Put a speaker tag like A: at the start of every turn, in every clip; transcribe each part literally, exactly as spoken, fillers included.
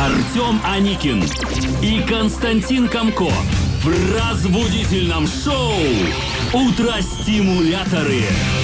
A: Артем Аникин и Константин Камко в разбудительном шоу «Утро-стимуляторы».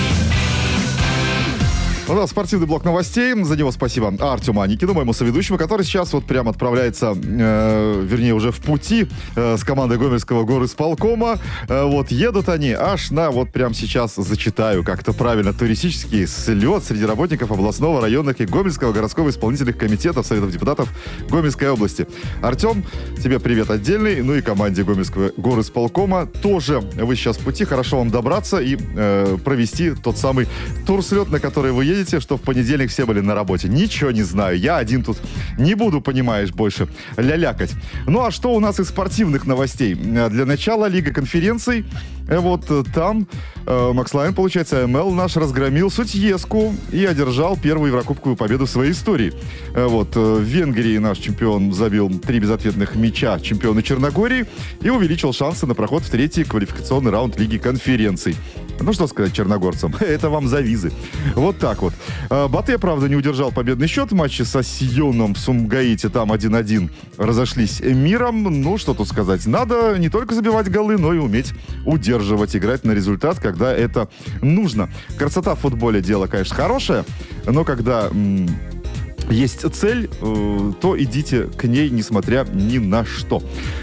B: У нас спортивный блок новостей. За него спасибо Артему Аникину, моему соведущему, который сейчас вот прям отправляется, э, вернее, уже в пути э, с командой Гомельского горисполкома. Э, вот едут они аж на, вот прям сейчас зачитаю как-то правильно, туристический слет среди работников областного, районных и Гомельского городского исполнительных комитетов Советов депутатов Гомельской области. Артем, тебе привет отдельный, ну и команде Гомельского горисполкома тоже. Вы сейчас в пути, хорошо вам добраться и э, провести тот самый турслет, на который вы едете. Видите, что в понедельник все были на работе. Ничего не знаю. Я один тут не буду, понимаешь, больше лялякать. Ну, а что у нас из спортивных новостей? Для начала Лига конференций. Вот там э, Макс Лайн, получается, АМЛ наш разгромил Сутьеску и одержал первую еврокубковую победу в своей истории. Э, вот э, в Венгрии наш чемпион забил три безответных мяча чемпиона Черногории и увеличил шансы на проход в третий квалификационный раунд Лиги конференций. Ну, что сказать черногорцам? Это вам за визы. Вот так вот. Батэ, правда, не удержал победный счет в матче со Сионом в Сумгаите. Там один-один разошлись миром. Ну, что тут сказать? Надо не только забивать голы, но и уметь удерживать, играть на результат, когда это нужно. Красота в футболе дело, конечно, хорошее, но когда м- есть цель, э- то идите к ней, несмотря ни на что.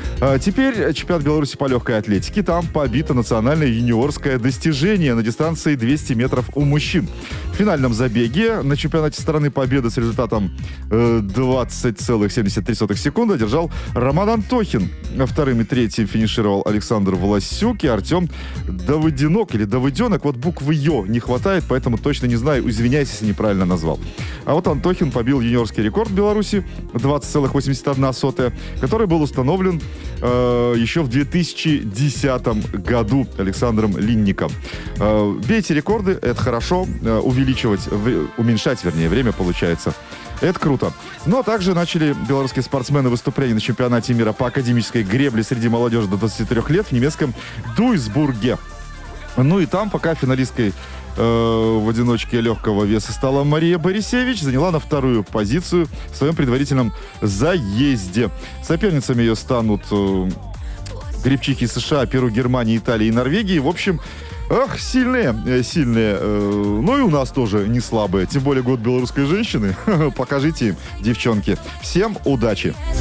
B: Теперь чемпионат Беларуси по легкой атлетике. Там побито национальное юниорское достижение на дистанции двести метров у мужчин. В финальном забеге на чемпионате страны победы с результатом двадцать целых семьдесят три сотых секунды одержал Роман Антохин. Вторым и третьим финишировал Александр Власюк и Артем Давыденок или Давыденок. Вот буквы «ё» не хватает, поэтому точно не знаю. Извиняюсь, если неправильно назвал. А вот Антохин побил юниорский рекорд в Беларуси двадцать целых восемьдесят одна сотая, который был установлен э, еще в две тысячи десятом году Александром Линником. Э, бейте рекорды, это хорошо. Э, увеличивать, в, уменьшать, вернее, время получается. Это круто. Ну, а также начали белорусские спортсмены выступления на чемпионате мира по академической гребле среди молодежи до двадцати трёх лет в немецком Дуйсбурге. Ну и там пока финалисткой э, в одиночке легкого веса стала Мария Борисевич, заняла на вторую позицию в своем предварительном заезде. Соперницами ее станут э, гребчихи США, Перу, Германии, Италии и Норвегии. В общем, ах, сильные, сильные. Э, ну и у нас тоже не слабые. Тем более год белорусской женщины. Покажите им, девчонки. Всем удачи!